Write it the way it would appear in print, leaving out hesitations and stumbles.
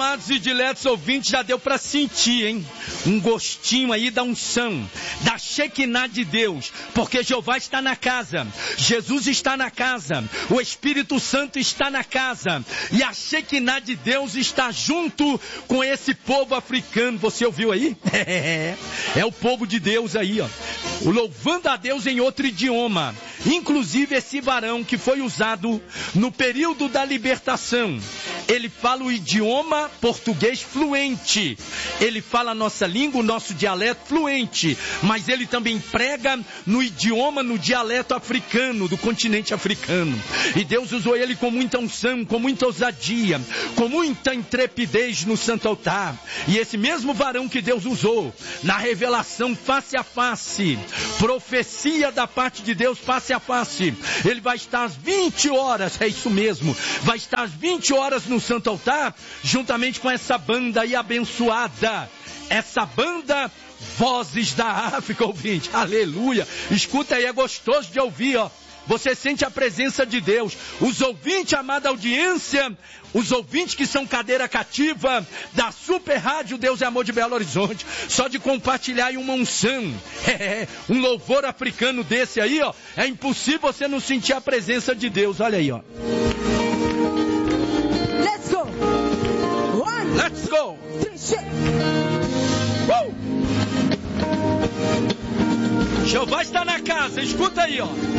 amados e diletos ouvintes, já deu para sentir, hein? Um gostinho aí da unção, da Shekinah de Deus, porque Jeová está na casa, Jesus está na casa, o Espírito Santo está na casa, e a Shekinah de Deus está junto com esse povo africano. Você ouviu aí? É o povo de Deus aí, ó, louvando a Deus em outro idioma. Inclusive esse varão que foi usado no período da libertação, ele fala o idioma português fluente, ele fala a nossa língua, o nosso dialeto fluente, mas ele também prega no idioma, no dialeto africano, do continente africano. E Deus usou ele com muita unção, com muita ousadia, com muita intrepidez no santo altar. E esse mesmo varão que Deus usou na revelação face a face, profecia da parte de Deus face a face, ele vai estar às 20 horas, é isso mesmo, vai estar às 20 horas no santo altar, juntamente com essa banda aí abençoada, essa banda Vozes da África, ouvinte, aleluia. Escuta aí, é gostoso de ouvir, ó. Você sente a presença de Deus. Os ouvintes, amada audiência, os ouvintes que são cadeira cativa da Super Rádio Deus é Amor de Belo Horizonte, só de compartilhar uma unção, um louvor africano desse aí, ó, é impossível você não sentir a presença de Deus. Olha aí, ó. Let's go. One, let's go. Three, shake. Jeová está na casa, escuta aí, ó.